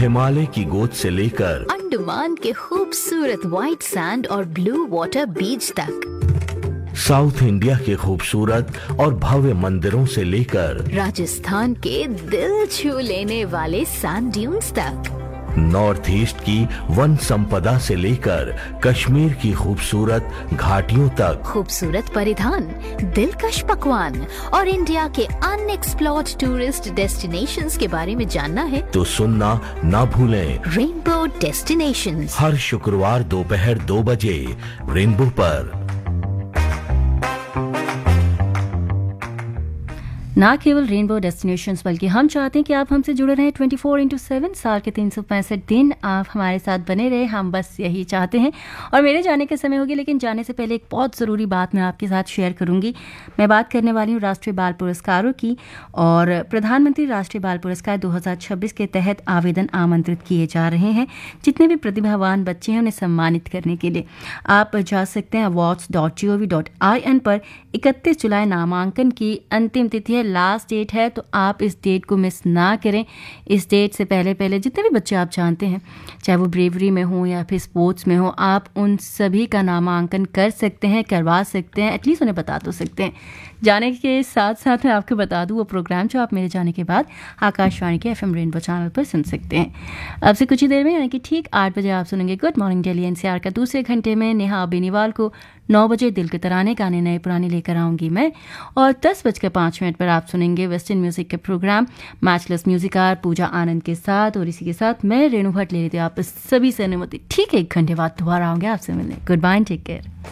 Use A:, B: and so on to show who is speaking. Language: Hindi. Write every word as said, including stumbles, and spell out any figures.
A: हिमालय की गोद से लेकर
B: अंडमान के खूबसूरत व्हाइट सैंड और ब्लू वाटर बीच तक,
A: साउथ इंडिया के खूबसूरत और भव्य मंदिरों से लेकर
B: राजस्थान के दिल छू लेने वाले सैंड ड्यून्स तक,
A: नॉर्थ ईस्ट की वन संपदा से लेकर कश्मीर की खूबसूरत घाटियों तक,
B: खूबसूरत परिधान, दिलकश पकवान और इंडिया के अनएक्सप्लोर्ड टूरिस्ट डेस्टिनेशंस के बारे में जानना है
A: तो सुनना ना भूलें।
B: रेनबो डेस्टिनेशंस
A: हर शुक्रवार दोपहर दो बजे रेनबो पर।
C: ना केवल रेनबो डेस्टिनेशंस बल्कि हम चाहते हैं कि आप हमसे जुड़े रहें ट्वेंटी फोर इंटू सेवन, साल के तीन सौ पैंसठ दिन आप हमारे साथ बने रहे, हम बस यही चाहते हैं। और मेरे जाने के समय होगी, लेकिन जाने से पहले एक बहुत ज़रूरी बात मैं आपके साथ शेयर करूंगी। मैं बात करने वाली हूँ राष्ट्रीय बाल पुरस्कारों की, और प्रधानमंत्री राष्ट्रीय बाल पुरस्कार दो हज़ार छब्बीस के तहत आवेदन आमंत्रित किए जा रहे हैं। जितने भी प्रतिभावान बच्चे हैं उन्हें सम्मानित करने के लिए आप जा सकते हैं awards dot G O V dot I N पर। इकतीस जुलाई नामांकन की अंतिम तिथि है, लास्ट डेट है, तो आप इस डेट को मिस ना करें। इस डेट से पहले पहले जितने भी बच्चे आप जानते हैं, चाहे वो ब्रेवरी में हो या फिर स्पोर्ट्स में हो, आप उन सभी का नामांकन कर सकते हैं, करवा सकते हैं, एटलीस्ट उन्हें बता तो सकते हैं। जाने के साथ साथ मैं आपको बता दूं वो प्रोग्राम जो आप मेरे जाने के बाद आकाशवाणी के एफ एम रेनबो चैनल पर सुन सकते हैं। अब से कुछ ही देर में, यानी कि ठीक आठ बजे आप सुनेंगे good morning Delhi N C R का। दूसरे घंटे में नेहा बेनीवाल को नौ बजे दिल के तराने गाने नए पुराने लेकर आऊंगी मैं, और दस बजकर पाँच मिनट पर आप सुनेंगे वेस्टर्न म्यूजिक के प्रोग्राम मैचलेस म्यूजिकार पूजा आनंद के साथ। और इसी के साथ मैं रेणु भट्ट ले लेती हूँ आप सभी से अनुमति। ठीक एक घंटे बाद दोबारा आऊंगे आपसे मिलने। Good bye, take care.